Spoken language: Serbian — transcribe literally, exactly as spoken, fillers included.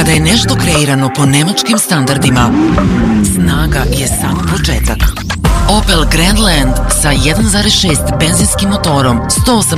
Kada je nešto kreirano po nemačkim standardima, snaga je samo početak. Opel Grandland sa jedan zarez šest benzinskim motorom, sto osamdeset